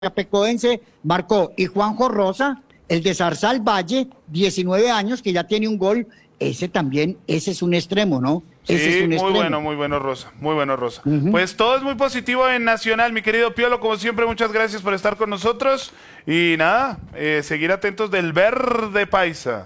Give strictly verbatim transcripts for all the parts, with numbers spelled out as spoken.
Chapecoense marcó, y Juanjo Rosa, el de Zarzal Valle, diecinueve años, que ya tiene un gol. Ese también, ese es un extremo, ¿no? Sí, ese es un muy extremo. bueno, muy bueno, Rosa, muy bueno, Rosa. Uh-huh. Pues todo es muy positivo en Nacional, mi querido Piolo, como siempre, muchas gracias por estar con nosotros. Y nada, eh, seguir atentos del Verde Paisa.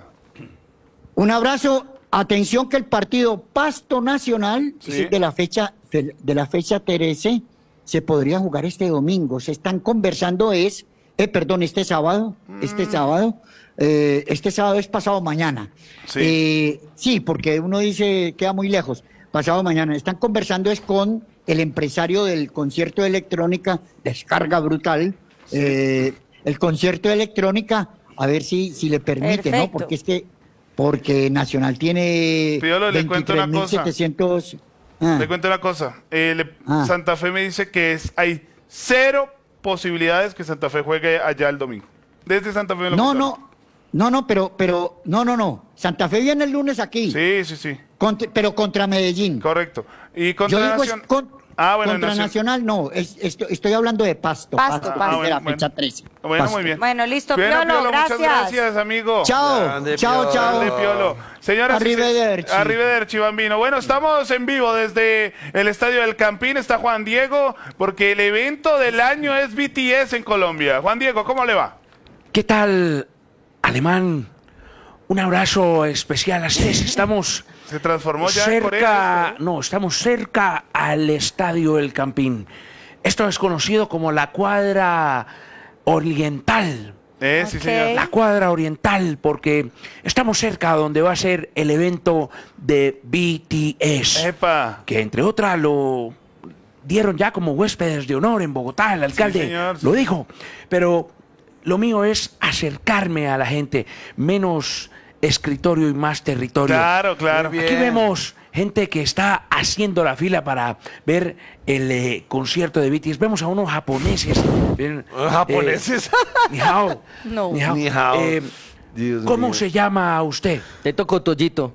Un abrazo, atención que el partido Pasto Nacional, Sí. de la fecha, de la fecha trece, se podría jugar este domingo. Se están conversando es, eh, perdón, este sábado, mm. este sábado, eh, este sábado es pasado mañana. Sí. Eh, sí, porque uno dice, queda muy lejos, pasado mañana. Están conversando es con el empresario del concierto de electrónica, descarga brutal, sí. eh, el concierto de electrónica, a ver si, si le permite, Perfecto. ¿no? Porque es que, porque Nacional tiene Piolo, le cuento una cosa. setecientos Ah. Le cuento una cosa. Eh, le, ah. Santa Fe me dice que es, hay cero posibilidades que Santa Fe juegue allá el domingo. Desde Santa Fe me lo No, contaron. no, no, no, pero, pero, no, no, no. Santa Fe viene el lunes aquí. Sí, sí, sí. Contra, pero contra Medellín. Correcto. Y contra Yo digo Nación... es con, ah, bueno, contra Nacional, Nacional no. Es, estoy, estoy hablando de Pasto. Pasto, Pasto, Pasto. de la Ah, bueno, fecha bueno. trece. Bueno, Pasto. muy bien. Bueno, listo, Bueno, Piolo, Piolo, gracias. muchas gracias, amigo. Chao, Grande, chao, Piolo. chao. Grande, Piolo. Señoras y Arrivederci. se... Arrivederci, Bambino. Bueno, estamos en vivo desde el Estadio del Campín. Está Juan Diego, porque el evento del año es B T S en Colombia. Juan Diego, ¿cómo le va? ¿Qué tal, Alemán? Un abrazo especial a ustedes. Estamos Se transformó ya en cerca, Corea. no, estamos cerca al Estadio del Campín. Esto es conocido como la cuadra oriental. Eh, sí, Ok. señor. La cuadra oriental, porque estamos cerca donde va a ser el evento de B T S. Epa. Que entre otras lo dieron ya como huéspedes de honor en Bogotá. El alcalde señor, sí. lo dijo. Pero lo mío es acercarme a la gente, menos escritorio y más territorio. Claro, claro. Muy bien. Aquí vemos gente que está haciendo la fila para ver el eh, concierto de B T S. Vemos a unos japoneses. Ven, ¿Japoneses? eh, ni hao. No. Ni hao. Ni hao. Eh, Dios ¿Cómo mío. se llama usted? Te toco Toyito.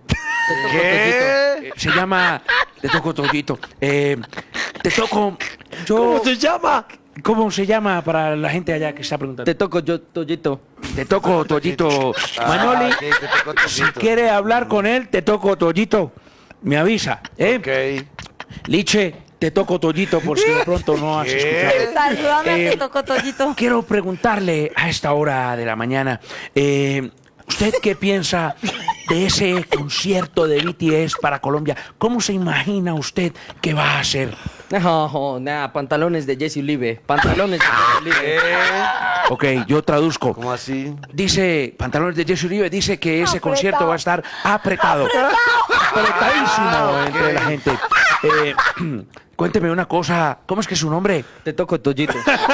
¿Qué? Eh, se llama... Te toco Toyito. Eh, te toco... Yo, ¿Cómo se llama? ¿Cómo se llama para la gente allá que está preguntando? Te toco yo Toyito. Te toco Toyito. Manoli, Ah, sí, te toco si Toyito. quiere hablar con él, te toco Toyito. Me avisa, ¿eh? Ok. Liche, te toco Toyito por si de pronto no has ¿Qué? escuchado. Saludame, Eh, te tocó Toyito. Quiero preguntarle a esta hora de la mañana, eh, ¿usted qué piensa de ese concierto de B T S para Colombia? ¿Cómo se imagina usted que va a ser? No, nada, pantalones de Jesse Olive. Pantalones de Jesse Olive. ¿Qué? Ok, yo traduzco. ¿Cómo así? Dice, Pantalones de Jesse Uribe, dice que ese concierto va a estar apretado. Apretadísimo entre la gente. Eh, cuénteme una cosa, ¿cómo es que es su nombre? Te toco Toyito.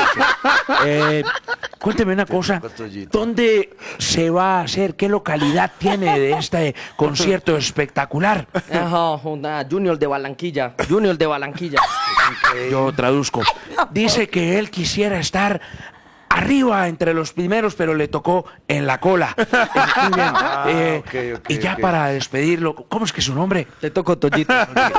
Eh, cuénteme una cosa, ¿dónde se va a hacer? ¿Qué localidad tiene de este concierto espectacular? No, nada, Junior de Barranquilla. Junior de Barranquilla. Yo traduzco. Dice que él quisiera estar arriba entre los primeros, pero le tocó en la cola. Eh, muy bien. Eh, ok, ok, y ya ok. para despedirlo, ¿cómo es que es su nombre? Te toco Toyito.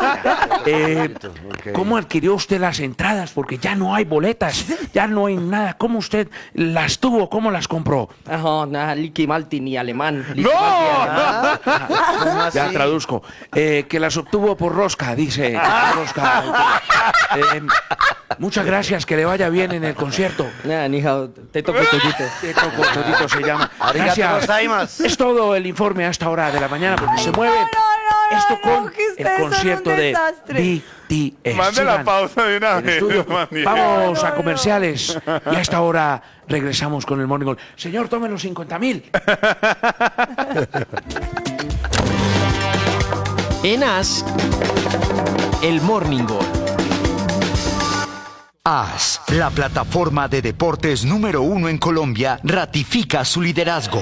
Eh, Ok. ¿Cómo adquirió usted las entradas? Porque ya no hay boletas, ya no hay nada. ¿Cómo usted las tuvo? ¿Cómo las compró? No, nada, Licky Martin y alemán. Licky ¡No! Martin y alemán. ¿Cómo así? Ya traduzco. Eh, que las obtuvo por rosca, dice. Por rosca. Eh, muchas gracias, que le vaya bien en el concierto. Nada, hija, te toco Toyito. Te toco, Todito se llama. Arigato Gracias. gozaimasu. Es todo el informe a esta hora de la mañana porque se mueve no, no, no, esto no, con que ustedes el son un concierto de desastre. B T S. Mande la Sigan pausa de una el vez. estudio. Juan Diego. Vamos No, no, a no. comerciales y a esta hora regresamos con el Morning Call. Señor, tome los cincuenta mil. En As, el Morning Call. AS, la plataforma de deportes número uno en Colombia, ratifica su liderazgo.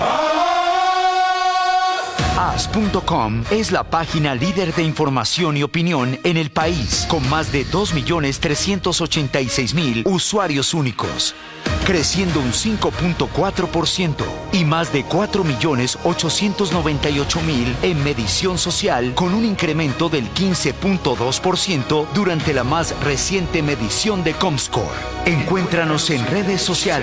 as punto com es la página líder de información y opinión en el país, con más de dos millones trescientos ochenta y seis mil usuarios únicos. creciendo un cinco punto cuatro por ciento, y más de cuatro millones ochocientos noventa y ocho mil en medición social, con un incremento del quince punto dos por ciento durante la más reciente medición de Comscore. Encuéntranos en redes sociales